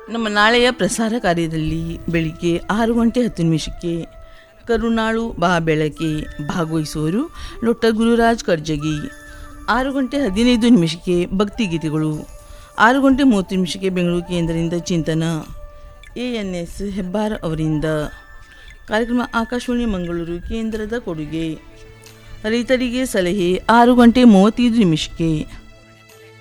ನಮ್ಮ ನಾಳೆಯ ಪ್ರಸಾರ ಕಾರ್ಯದಲ್ಲಿ ಬೆಳಿಗ್ಗೆ 6:10 ಕರುಣಾಳು ಬಾ ಬೆಳಕೆ ಭಾಗವಹಿಸುವರು ಡಾಕ್ಟರ್ ಗುರುರಾಜ್ ಕರ್ಜಗಿ. 6:15 ಭಕ್ತಿಗೀತೆಗಳು. 6:30 ಬೆಂಗಳೂರು ಕೇಂದ್ರದಿಂದ ಚಿಂತನ ANS ಹೆಬ್ಬಾರ್ ಅವರಿಂದ. ಕಾರ್ಯಕ್ರಮ ಆಕಾಶವಾಣಿ ಮಂಗಳೂರು ಕೇಂದ್ರದ ಕೊಡುಗೆ. ರೈತರಿಗೆ ಸಲಹೆ 6:35